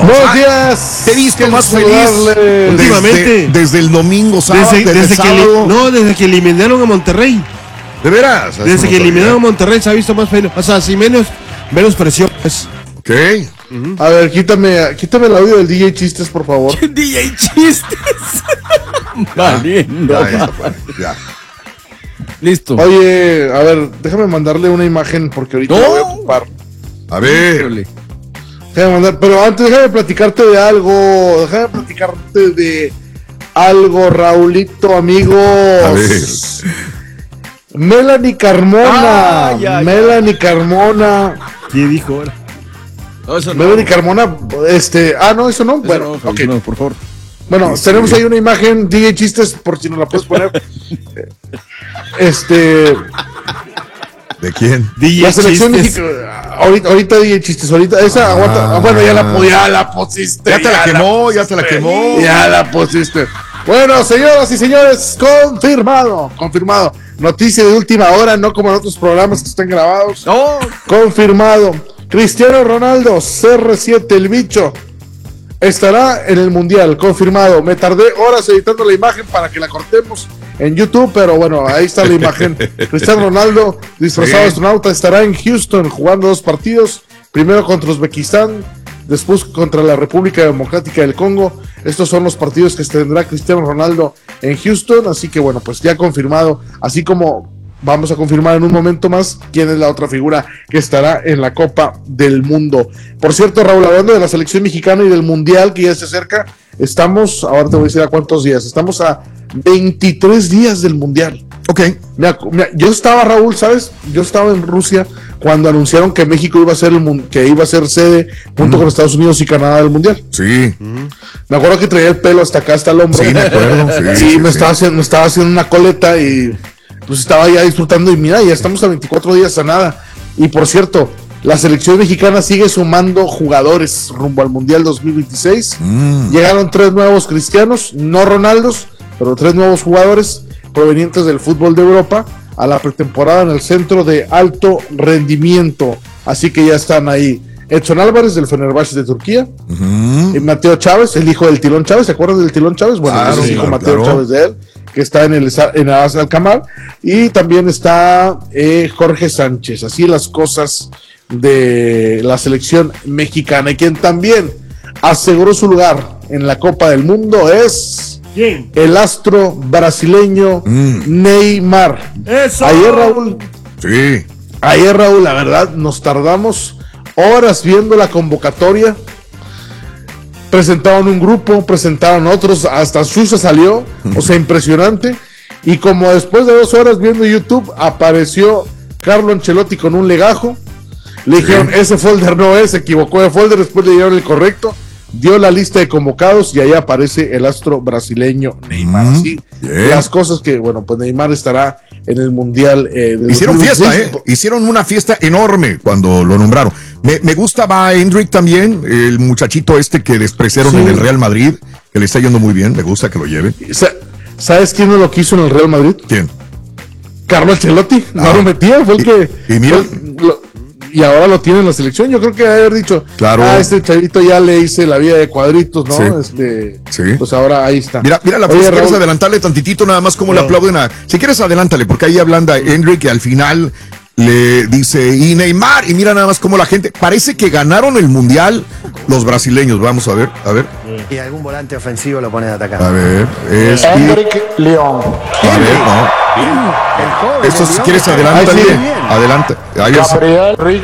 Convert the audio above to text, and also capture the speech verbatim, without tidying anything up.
Buenos días. Te he visto más feliz últimamente. Desde, desde el domingo, sábado, desde, desde, desde sábado. Que, no, desde que eliminaron a Monterrey. ¿De veras? Desde que eliminaron a Monterrey se ha visto más feliz. O sea, si menos, menos presión. Pues. Ok. Uh-huh. A ver, quítame, quítame el audio del D J Chistes, por favor. D J Chistes. Valiendo. Ya, ya, ya. Listo. Oye, a ver, déjame mandarle una imagen porque ahorita no. la voy a ocupar. A ver. Déjame mandar, pero antes déjame platicarte de algo. Déjame platicarte de algo, Raulito, amigos. A ver. Melanie Carmona. Ay, ay, Melanie ay. Carmona. ¿Qué dijo ahora? No, eso no. Melanie Carmona, este. Ah, no, eso no. Eso bueno, no, okay. no, por favor. Bueno, sí, tenemos sí. ahí una imagen, D J Chistes, por si nos la puedes poner. este. ¿De quién? D J la selección mexicana. Ahorita, ahorita D J Chistes, ahorita. Esa, ah, aguanta. Bueno, ya la, ya la pusiste. Ya te la quemó, ya te la quemó. Ya la pusiste. Bueno, señoras y señores, confirmado, confirmado. Noticia de última hora, no como en otros programas que están grabados. No. Confirmado. Cristiano Ronaldo, C R siete, el bicho, estará en el Mundial, confirmado. Me tardé horas editando la imagen para que la cortemos en YouTube, pero bueno, ahí está la imagen. Cristiano Ronaldo, disfrazado de astronauta, estará en Houston jugando dos partidos. Primero contra Uzbekistán, después contra la República Democrática del Congo. Estos son los partidos que tendrá Cristiano Ronaldo en Houston, así que bueno, pues ya confirmado, así como vamos a confirmar en un momento más quién es la otra figura que estará en la Copa del Mundo. Por cierto, Raúl, hablando de la selección mexicana y del Mundial que ya se acerca, estamos, ahora te voy a decir a cuántos días, estamos a veintitrés días del Mundial. Ok. Mira, mira, yo estaba, Raúl, ¿sabes? Yo estaba en Rusia cuando anunciaron que México iba a ser el que iba a ser sede junto mm. con Estados Unidos y Canadá del Mundial. Sí. Mm. Me acuerdo que traía el pelo hasta acá, hasta el hombro. Sí, me acuerdo. Sí, sí, sí, me, sí. Estaba haciendo, me estaba haciendo una coleta y pues estaba ya disfrutando y mira, ya estamos a veinticuatro días a nada. Y por cierto, la selección mexicana sigue sumando jugadores rumbo al Mundial dos mil veintiséis. Mm. Llegaron tres nuevos cristianos, no Ronaldos, pero tres nuevos jugadores provenientes del fútbol de Europa a la pretemporada en el centro de alto rendimiento. Así que ya están ahí Edson Álvarez del Fenerbahce de Turquía, uh-huh. y Mateo Chávez, el hijo del Tilón Chávez. ¿Se acuerdan del Tilón Chávez? Bueno, claro, es el hijo sí, Mateo claro. Chávez de él, que está en el en Al Alkamar, y también está eh, Jorge Sánchez. Así las cosas de la selección mexicana. Y quien también aseguró su lugar en la Copa del Mundo es ¿quién? El astro brasileño mm. Neymar. Eso. Ayer, Raúl, sí. Ayer, Raúl, la verdad, nos tardamos horas viendo la convocatoria. Presentaron un grupo, presentaron otros, hasta Susa salió, o sea, impresionante. Y como después de dos horas viendo YouTube, apareció Carlo Ancelotti con un legajo. Le dijeron, sí. ese folder no es, se equivocó de folder, después le dieron el correcto. Dio la lista de convocados y ahí aparece el astro brasileño Neymar. Mm, Así, yeah. las cosas que, bueno, pues Neymar estará en el Mundial. Eh, de Hicieron fiesta, ¿eh? Hicieron una fiesta enorme cuando lo nombraron. Me, me gusta va Hendrick también, el muchachito este que despreciaron sí. en el Real Madrid, que le está yendo muy bien, me gusta que lo lleven. ¿Sabes quién no lo quiso en el Real Madrid? ¿Quién? Carlo Ancelotti, no ah. lo metía, fue el y, que... Y mira... Fue, lo, y ahora lo tiene en la selección. Yo creo que haber dicho, claro. ah, este chavito ya le hice la vida de cuadritos, ¿no? Sí. Este, sí. Pues ahora ahí está. Mira, mira la Oye, si quieres Raúl, adelantarle tantitito nada más como no. le aplauden a... Si quieres adelántale, porque ahí ablanda Hendrick que al final le dice, y Neymar, y mira nada más cómo la gente, parece que ganaron el Mundial los brasileños. Vamos a ver, a ver. Y algún volante ofensivo lo pone a atacar. A ver, es... Hendrick León. A ver, no. Esto si quieres adelántale, adelante. Ahí es.